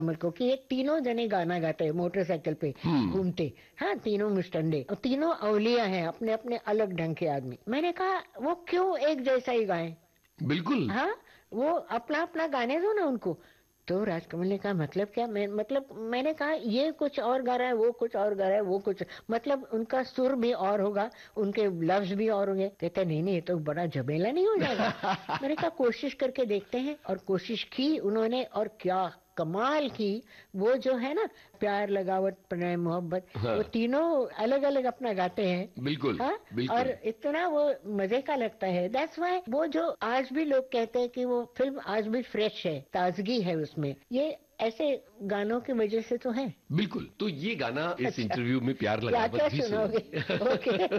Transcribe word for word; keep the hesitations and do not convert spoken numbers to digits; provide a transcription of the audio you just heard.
मेरे को कि ये तीनों जने गाना गाते हैं मोटरसाइकिल पे घूमते, हाँ तीनों मुस्टंडे और तीनों अवलिया हैं, अपने अपने अलग ढंग के आदमी। मैंने कहा वो क्यों एक जैसा ही गाएं? बिल्कुल। हाँ, वो अपना अपना गाने दो ना उनको। तो राजकमल ने कहा मतलब क्या? मैं मतलब मैंने कहा ये कुछ और गा रहा है, वो कुछ और गा रहा है, वो कुछ मतलब उनका सुर भी और होगा, उनके लफ्ज भी और होंगे। कहते नहीं नहीं, ये तो बड़ा झमेला नहीं हो जाएगा? मैंने कहा कोशिश करके देखते हैं, और कोशिश की उन्होंने, और क्या कमाल की। वो जो है ना, प्यार लगावत प्रेम मोहब्बत, वो हाँ, तीनों अलग अलग अपना गाते हैं। बिल्कुल हाँ, और बिल्कुल। इतना वो मजे का लगता है। दैट्स व्हाई वो जो आज भी लोग कहते हैं कि वो फिल्म आज भी फ्रेश है, ताजगी है उसमें, ये ऐसे गानों की वजह से तो है। बिल्कुल, तो ये गाना इस अच्छा, इंटरव्यू में प्यार क्या लगावत क्या भी सुनोगे? सुनेंगे। ओके।